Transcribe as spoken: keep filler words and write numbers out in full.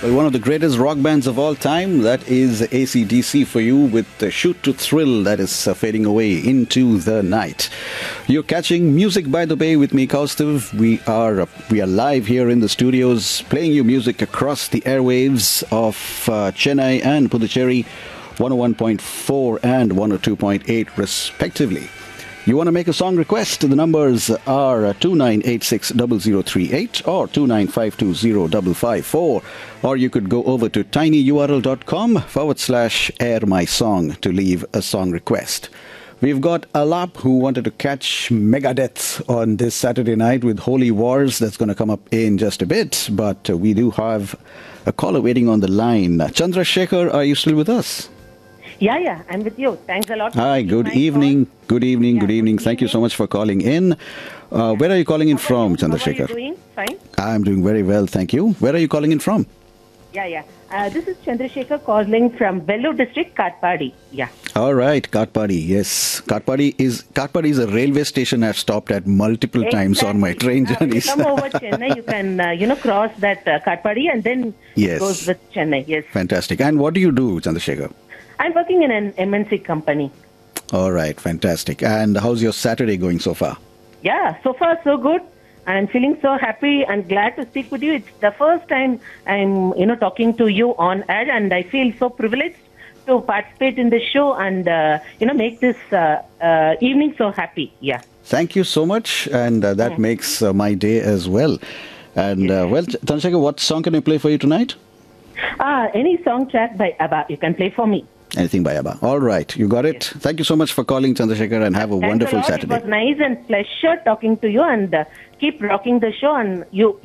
Well, one of the greatest rock bands of all time, that is A C D C for you with the Shoot to Thrill that is uh, fading away into the night. You're catching Music by the Bay with me, Kaustav. We are uh, we are live here in the studios playing you music across the airwaves of uh, Chennai and Puducherry, one oh one point four and one oh two point eight respectively. You want to make a song request? The numbers are two nine eight six zero zero three eight or two nine five two zero five five four. Or you could go over to tinyurl.com forward slash air my song to leave a song request. We've got Alap who wanted to catch Megadeth on this Saturday night with Holy Wars. That's going to come up in just a bit. But uh, we do have a caller waiting on the line. Chandrasekhar, are you still with us? Yeah, yeah, I'm with you. Thanks a lot. Hi, good evening. Call. Good evening, yeah, good evening. Good Thank evening. you so much for calling in. Uh, yeah. Where are you calling in How from, you, Chandrasekhar? How are you doing? Fine. I'm doing very well, thank you. Where are you calling in from? Yeah, yeah. Uh, this is Chandrasekhar calling from Vellore district, Katpadi. Yeah. All right, Katpadi. Yes, Katpadi is Katpadi is a railway station I've stopped at multiple exactly. times on my train journeys. Uh, you come over Chennai, you can uh, you know cross that uh, Katpadi and then yes. it goes with Chennai. Yes. Fantastic. And what do you do, Chandrasekhar? I'm working in an M N C company. All right, fantastic. And how's your Saturday going so far? Yeah, so far so good. I'm feeling so happy and glad to speak with you. It's the first time I'm, you know, talking to you on air, and I feel so privileged to participate in the show and, uh, you know, make this uh, uh, evening so happy. Yeah. Thank you so much, and uh, that mm. makes uh, my day as well. And uh, well, Chandrasekhar, what song can I play for you tonight? Ah, uh, any song track by ABBA you can play for me. Anything by ABBA. All right, you got it. Yes. Thank you so much for calling, Chandrasekhar, and have a Thanks wonderful a lot. Saturday. It was nice and pleasure talking to you, and uh, keep rocking the show. And you.